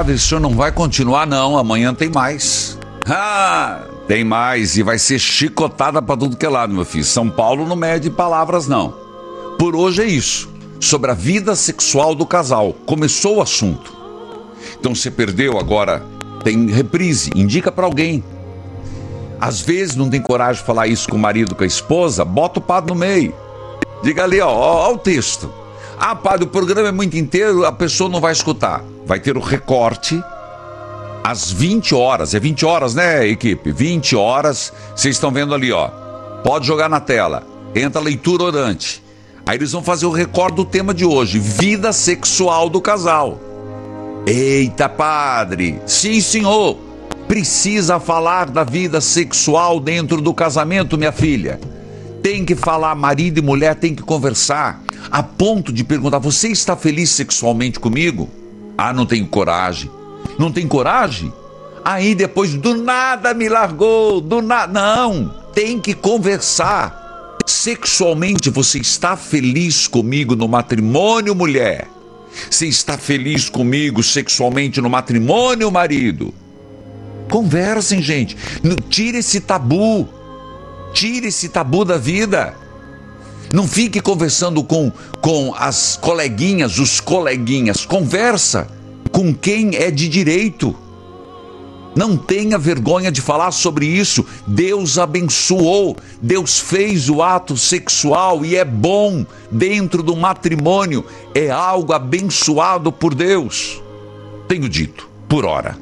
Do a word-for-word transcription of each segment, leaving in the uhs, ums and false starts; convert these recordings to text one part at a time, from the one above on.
padre, o senhor não vai continuar não, amanhã tem mais. Ah, tem mais e vai ser chicotada pra tudo que é lado, meu filho. São Paulo não mede palavras não. Por hoje é isso, sobre a vida sexual do casal. Começou o assunto. Então você perdeu, agora tem reprise, indica pra alguém. Às vezes não tem coragem de falar isso com o marido, com a esposa, bota o padre no meio. Diga ali, ó, ó, ó o texto. Ah, padre, o programa é muito inteiro, a pessoa não vai escutar. Vai ter o recorte às vinte horas. É vinte horas, né, equipe? vinte horas. Vocês estão vendo ali, ó. Pode jogar na tela. Entra a leitura orante. Aí eles vão fazer o recorte do tema de hoje. Vida sexual do casal. Eita, padre. Sim, senhor. Precisa falar da vida sexual dentro do casamento, minha filha. Tem que falar, marido e mulher tem que conversar. A ponto de perguntar, você está feliz sexualmente comigo? Ah, não tenho coragem. Não tem coragem? Aí depois, do nada me largou, do nada. Não, tem que conversar. Sexualmente, você está feliz comigo no matrimônio, mulher? Você está feliz comigo sexualmente no matrimônio, marido? Conversem, gente. Tire esse tabu. Tire esse tabu da vida. Não fique conversando com, com as coleguinhas, os coleguinhas. Conversa com quem é de direito. Não tenha vergonha de falar sobre isso. Deus abençoou. Deus fez o ato sexual e é bom dentro do matrimônio. É algo abençoado por Deus. Tenho dito, por hora.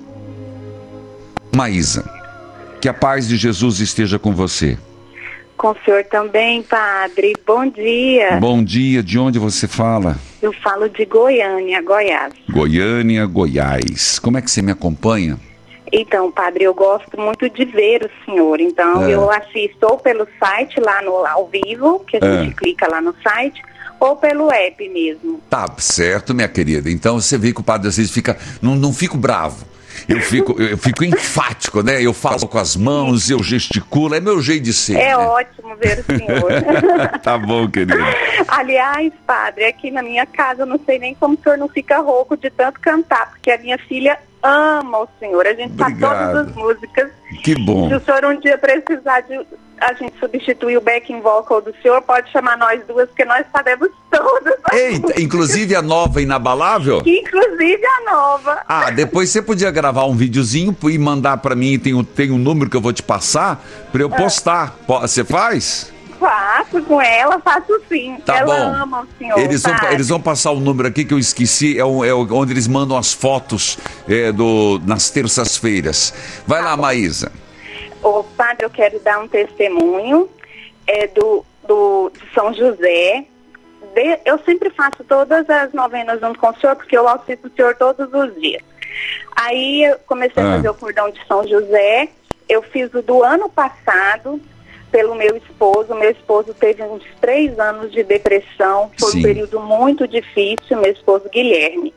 Maísa, que a paz de Jesus esteja com você. Com o senhor também, padre. Bom dia. Bom dia. De onde você fala? Eu falo de Goiânia, Goiás. Goiânia, Goiás. Como é que você me acompanha? Então, padre, eu gosto muito de ver o senhor. Então, é. eu assisto ou pelo site lá no ao vivo, que a gente é. clica lá no site, ou pelo app mesmo. Tá certo, minha querida. Então, você vê que o padre às vezes fica... Não, não fico bravo. Eu fico, eu fico enfático, né? Eu falo com as mãos, eu gesticulo, é meu jeito de ser. É, né? ótimo ver o senhor. Tá bom, querido. Aliás, padre, aqui na minha casa, eu não sei nem como o senhor não fica rouco de tanto cantar, porque a minha filha ama o senhor. A gente sabe todas as músicas. Que bom. Se o senhor um dia precisar de a gente substituir o backing vocal do senhor, pode chamar nós duas, porque nós sabemos todas. Eita, inclusive a nova Inabalável? Inclusive a nova. Ah, depois você podia gravar um videozinho e mandar pra mim, tem um, tem um número que eu vou te passar, pra eu postar. Você faz? Faço com ela, faço sim. Tá ela bom. ama o senhor. Eles vão, eles vão passar o número aqui que eu esqueci, é, o, é o, onde eles mandam as fotos é, do, nas terças-feiras. Vai tá lá, bom. Maísa. Ô, padre, eu quero dar um testemunho é, do, do, de São José. De, eu sempre faço todas as novenas junto com o senhor, porque eu assisto o senhor todos os dias. Aí eu comecei ah. a fazer o cordão de São José. Eu fiz o do ano passado pelo meu esposo. Meu esposo teve uns três anos de depressão. Foi Sim. um período muito difícil, meu esposo Guilherme.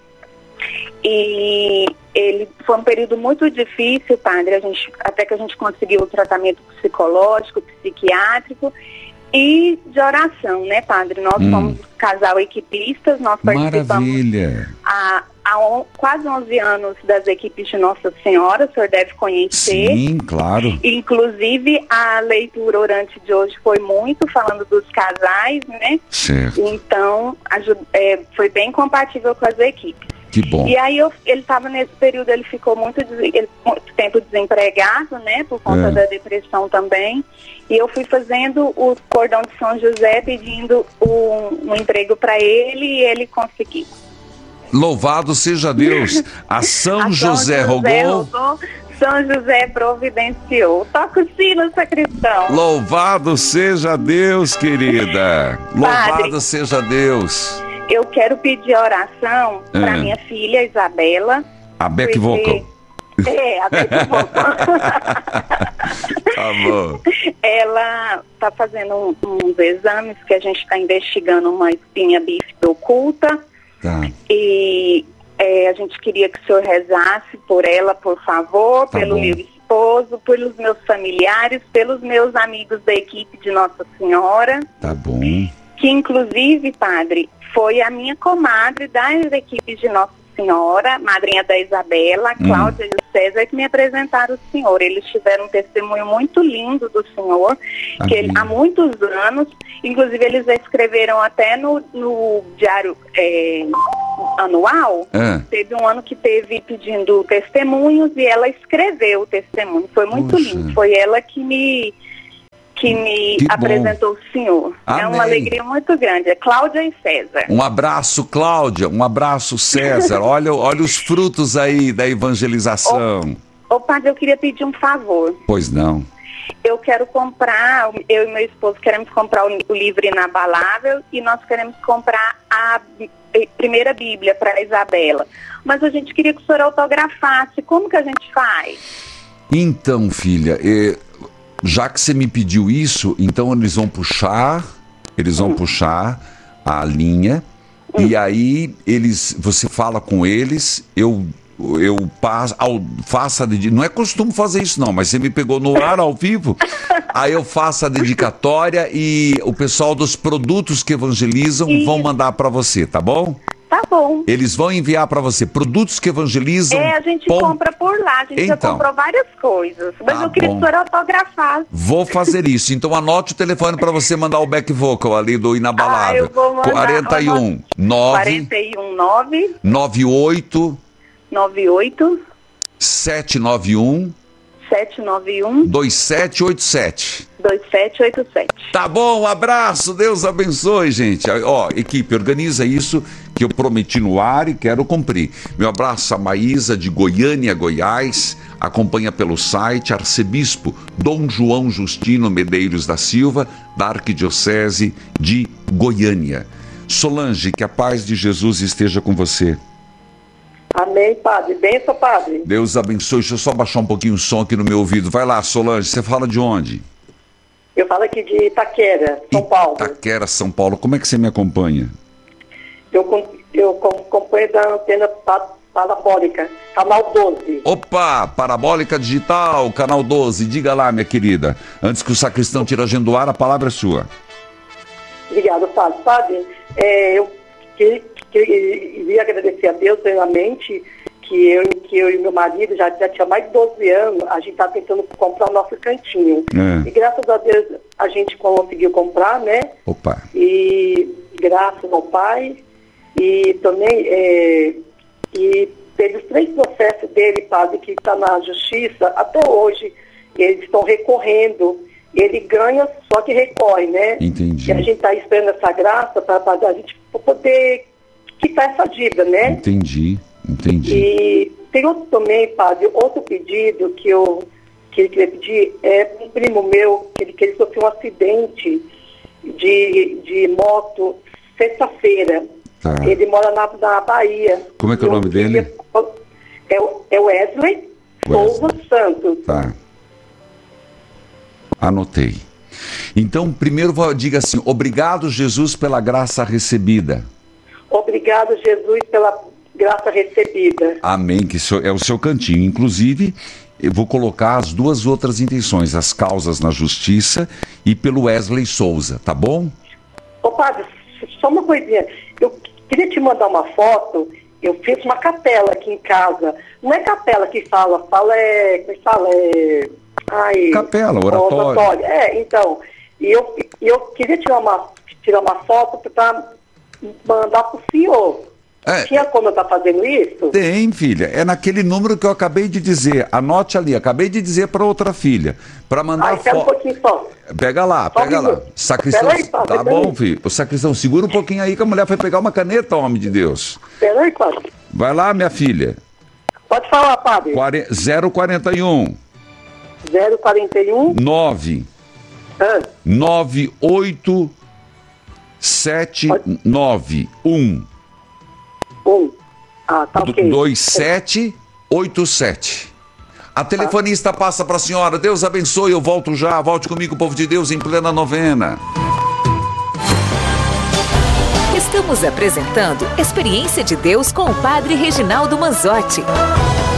E ele foi um período muito difícil, padre, a gente, até que a gente conseguiu o tratamento psicológico, psiquiátrico e de oração, né, padre? Nós hum. somos casal equipistas, nós participamos Maravilha. há, há on, quase onze anos das equipes de Nossa Senhora, o senhor deve conhecer. Sim, claro. Inclusive, a leitura orante de hoje foi muito falando dos casais, né? Certo. Então, ajuda, é, foi bem compatível com as equipes. Que bom. E aí eu, ele estava nesse período, ele ficou muito, ele, muito tempo desempregado, né, por conta é. da depressão também. E eu fui fazendo o cordão de São José, pedindo um, um emprego para ele e ele conseguiu. Louvado seja Deus. A São, a São José, José rogou. rogou. São José providenciou. Toca o sino, sacristão. Louvado seja Deus, querida. Louvado Padre, seja Deus. Eu quero pedir oração é. para minha filha Isabela. A Beck Vocal. É, a Beck Vocal. Tá bom. Ela está fazendo um, uns exames que a gente está investigando uma espinha bífida oculta. Tá. E é, a gente queria que o senhor rezasse por ela, por favor, tá pelo bom. meu esposo, pelos meus familiares, pelos meus amigos da equipe de Nossa Senhora. Tá bom. Que inclusive, padre, foi a minha comadre das equipes de Nossa senhora, madrinha da Isabela, a Cláudia hum. e o César, que me apresentaram o senhor. Eles tiveram um testemunho muito lindo do senhor, que ele, há muitos anos, inclusive eles escreveram até no, no diário é, anual, é. teve um ano que teve pedindo testemunhos e ela escreveu o testemunho. Foi muito Puxa. lindo, foi ela que me... que me que apresentou o senhor. Amém. É uma alegria muito grande. É Cláudia e César. Um abraço, Cláudia. Um abraço, César. olha, olha os frutos aí da evangelização. Ô, ô, padre, eu queria pedir um favor. Pois não. Eu quero comprar, eu e meu esposo queremos comprar o, o livro Inabalável e nós queremos comprar a primeira Bíblia para a Isabela. Mas a gente queria que o senhor autografasse. Como que a gente faz? Então, filha... É... Já que você me pediu isso, então eles vão puxar, eles vão hum. puxar a linha hum. e aí eles, você fala com eles, eu, eu passo, ao, faço a dedicatória, não é costume fazer isso não, mas você me pegou no ar ao vivo, aí eu faço a dedicatória e o pessoal dos produtos que evangelizam e... vão mandar para você, tá bom? Tá bom. Eles vão enviar para você produtos que evangelizam. É, a gente pom... compra por lá, a gente então, já comprou várias coisas. Mas tá eu queria bom. que o senhor autografasse. Vou fazer isso. Então anote o telefone para você mandar o back vocal ali do Inabalável. Ah, eu vou mandar. quarenta e um nove quarenta e um nove noventa e oito noventa e oito sete nove um sete nove um dois sete oito sete. dois sete oito sete. Tá bom, um abraço, Deus abençoe, gente. Ó, equipe, organiza isso que eu prometi no ar e quero cumprir. Meu abraço a Maísa de Goiânia, Goiás, acompanha pelo site Arcebispo Dom João Justino Medeiros da Silva, da Arquidiocese de Goiânia. Solange, que a paz de Jesus esteja com você. Amém, padre. Benção, padre. Deus abençoe. Deixa eu só baixar um pouquinho o som aqui no meu ouvido. Vai lá, Solange, você fala de onde? Eu falo aqui de Itaquera, São Paulo. Itaquera, São Paulo. Como é que você me acompanha? Eu, eu acompanho da antena parabólica, canal doze. Opa, parabólica digital, canal doze. Diga lá, minha querida. Antes que o sacristão tire a agenda do ar, a palavra é sua. Obrigado, padre. Padre, é, eu queria, queria agradecer a Deus plenamente que eu, que eu e meu marido já, já tinha mais de doze anos, a gente está tentando comprar o nosso cantinho. É. E graças a Deus a gente conseguiu comprar, né? Opa. E graças ao Pai. E também é, e teve os três processos dele, padre, que está na justiça, até hoje eles estão recorrendo. Ele ganha, só que recorre, né? Entendi. E a gente está esperando essa graça para a gente poder quitar essa dívida, né? Entendi, entendi. E tem outro também, padre, outro pedido que eu que ele queria pedir é um primo meu, que ele, que ele sofreu um acidente de, de moto sexta-feira. Tá. Ele mora na, na Bahia. Como é que é o nome dele? É, é Wesley Souza Santos. Tá. Anotei. Então, primeiro diga assim: obrigado, Jesus, pela graça recebida. Obrigado, Jesus, pela graça recebida. Amém, que é o seu cantinho. Inclusive, eu vou colocar as duas outras intenções, as causas na justiça e pelo Wesley Souza, tá bom? Ô, padre, só uma coisinha. Eu queria te mandar uma foto. Eu fiz uma capela aqui em casa. Não é capela que fala, fala é... Como é que fala? É... Ai, capela, oratório. oratório. É, então. E eu, eu queria tirar uma, tirar uma foto para mandar para o senhor. É, Tinha como eu estar tá fazendo isso? Tem, filha. É naquele número que eu acabei de dizer. Anote ali. Acabei de dizer para outra filha. Para mandar foto. Um pouquinho só. Pega lá, só pega lá. Sacristão. Aí, padre, tá bom, aí. Filho. O sacristão, segura um pouquinho aí que a mulher foi pegar uma caneta, homem de Deus. Espera aí, padre. Vai lá, minha filha. Pode falar, padre. zero quarenta e um. zero quarenta e um. nove. Ah. nove oito sete nove um. Um. Ah, tá ok. dois sete oito sete. A telefonista passa para a senhora. Deus abençoe, eu volto já. Volte comigo, povo de Deus, em plena novena. Estamos apresentando Experiência de Deus com o Padre Reginaldo Manzotti.